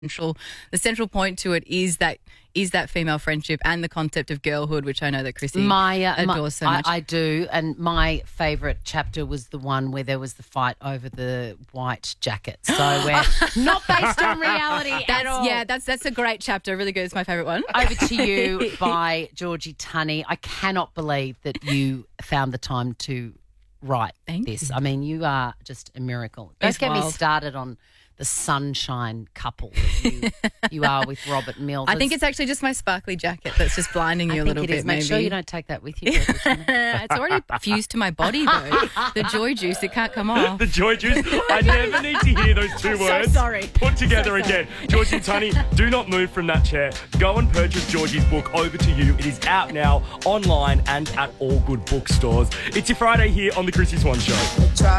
the central point to it is that female friendship and the concept of girlhood, which I know that Chrissy adores so much. I do, and my favourite chapter was the one where there was the fight over the white jacket. So we're not based on reality at all. Yeah, that's a great chapter. Really good. It's my favourite one. Over to You by Georgie Tunny. I cannot believe that you found the time to write this. I mean, you are just a miracle. Don't get me started on the sunshine couple that you are with Robert Mills. I think it's actually just my sparkly jacket that's just blinding you a little bit. Make sure you don't take that with you. It's already fused to my body, though. The joy juice, it can't come off. The joy juice. I never need to hear those two words put together again. Georgie Tunny, do not move from that chair. Go and purchase Georgie's book, Over to You. It is out now, online and at all good bookstores. It's your Friday here on The Chrissy Swan Show.